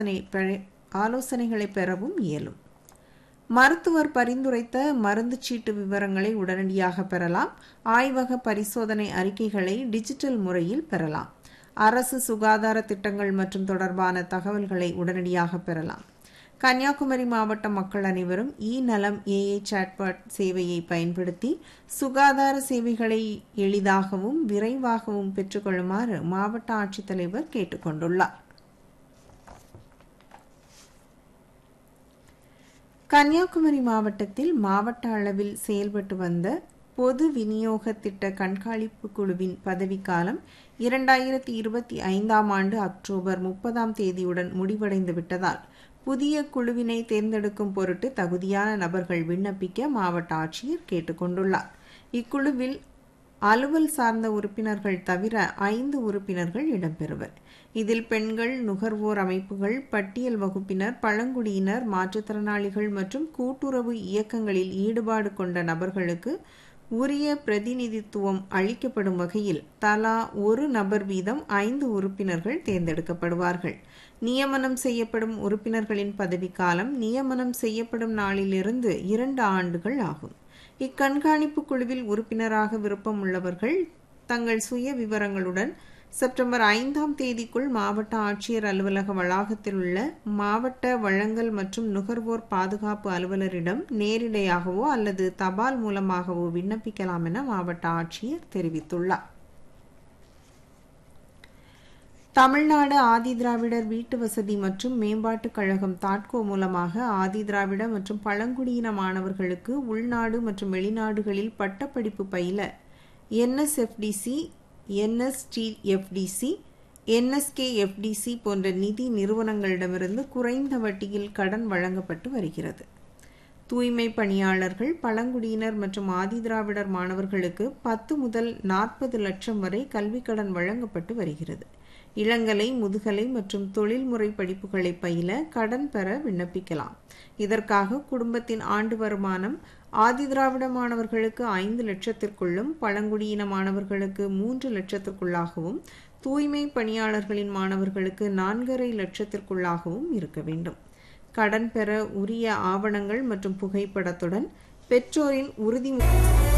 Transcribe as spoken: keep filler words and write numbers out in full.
ஆலோசனைகளை பெறவும் இயலும். மருத்துவர் பரிந்துரைத்த மருந்து சீட்டு விவரங்களை உடனடியாக பெறலாம். ஆய்வக பரிசோதனை அறிக்கைகளை டிஜிட்டல் முறையில் பெறலாம். அரசு சுகாதார திட்டங்கள் மற்றும் தொடர்பான தகவல்களை உடனடியாக பெறலாம். கன்னியாகுமரி மாவட்ட மக்கள் அனைவரும் இ நலம் ஏஏ சாட்பாட் சேவையை பயன்படுத்தி சுகாதார சேவைகளை எளிதாகவும் விரைவாகவும் பெற்றுக்கொள்ளுமாறு மாவட்ட ஆட்சித்தலைவர் கேட்டுக்கொண்டுள்ளார். கன்னியாகுமரி மாவட்டத்தில் மாவட்ட அளவில் செயல்பட்டு வந்த பொது விநியோக திட்ட கண்காணிப்பு குழுவின் பதவிக்காலம் இரண்டாயிரத்தி இருபத்தி ஐந்தாம் ஆண்டு அக்டோபர் முப்பதாம் தேதியுடன் முடிவடைந்து விட்டதால் புதிய குழுவினை தேர்ந்தெடுக்கும் பொருட்டு தகுதியான நபர்கள் விண்ணப்பிக்க மாவட்ட ஆட்சியர் கேட்டுக்கொண்டுள்ளார். இக்குழுவில் அலுவல் சார்ந்த உறுப்பினர்கள் தவிர ஐந்து உறுப்பினர்கள் இடம்பெறுவர். இதில் பெண்கள், நுகர்வோர் அமைப்புகள், பட்டியல் வகுப்பினர், பழங்குடியினர், மாற்றுத்திறனாளிகள் மற்றும் கூட்டுறவு இயக்கங்களில் ஈடுபாடு கொண்ட நபர்களுக்கு உரிய பிரதிநிதித்துவம் அளிக்கப்படும் வகையில் தலா ஒரு நபர் வீதம் ஐந்து உறுப்பினர்கள் தேர்ந்தெடுக்கப்படுவார்கள். நியமனம் செய்யப்படும் உறுப்பினர்களின் பதவிக்காலம் நியமனம் செய்யப்படும் நாளிலிருந்து இரண்டு ஆண்டுகள் ஆகும். இக்கண்காணிப்பு குழுவில் உறுப்பினராக விருப்பம் உள்ளவர்கள் தங்கள் சுய விவரங்களுடன் செப்டம்பர் ஐந்தாம் தேதிக்குள் மாவட்ட ஆட்சியர் அலுவலக வளாகத்தில் உள்ள மாவட்ட வழங்கல் மற்றும் நுகர்வோர் பாதுகாப்பு அலுவலரிடம் நேரிடையாகவோ அல்லது தபால் மூலமாகவோ விண்ணப்பிக்கலாம் என மாவட்ட ஆட்சியர் தெரிவித்துள்ளார். தமிழ்நாடு ஆதிதிராவிடர் வீட்டு வசதி மற்றும் மேம்பாட்டுக் கழகம் தாட்கோ மூலமாக ஆதிதிராவிட மற்றும் பழங்குடியின மாணவர்களுக்கு உள்நாடு மற்றும் வெளிநாடுகளில் பட்டப்படிப்பு பயில என்எஸ்எஃப்டிசி, என்எஸ்டிஎஃப்டிசி, என்எஸ்கேஎஃப்டிசி போன்ற நிதி நிறுவனங்களிடமிருந்து குறைந்த வட்டியில் கடன் வழங்கப்பட்டு வருகிறது. தூய்மை பணியாளர்கள், பழங்குடியினர் மற்றும் ஆதிதிராவிடர் மாணவர்களுக்கு பத்து முதல் நாற்பது லட்சம் வரை கல்விக் கடன் வழங்கப்பட்டு வருகிறது. இளங்கலை, முதுகலை மற்றும் தொழில்முறை படிப்புகளை பயில கடன் பெற விண்ணப்பிக்கலாம். இதற்காக குடும்பத்தின் ஆண்டு வருமானம் ஆதிதிராவிட மாணவர்களுக்கு ஐந்து லட்சத்திற்குள்ளும், பழங்குடியின மாணவர்களுக்கு மூன்று லட்சத்திற்குள்ளாகவும், தூய்மை பணியாளர்களின் மாணவர்களுக்கு நான்கரை லட்சத்திற்குள்ளாகவும் இருக்க வேண்டும். கடன் பெற உரிய ஆவணங்கள் மற்றும் புகைப்படத்துடன் பெற்றோரின் உறுதி